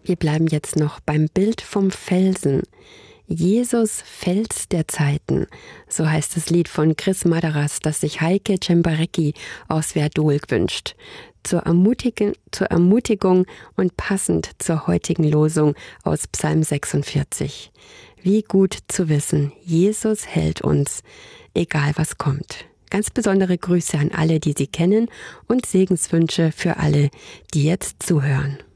Wir bleiben jetzt noch beim Bild vom Felsen. Jesus, Fels der Zeiten, so heißt das Lied von Chris Madaras, das sich Heike Cembarecki aus Verdol wünscht. Zur Ermutigung und passend zur heutigen Losung aus Psalm 46. Wie gut zu wissen, Jesus hält uns, egal was kommt. Ganz besondere Grüße an alle, die Sie kennen und Segenswünsche für alle, die jetzt zuhören.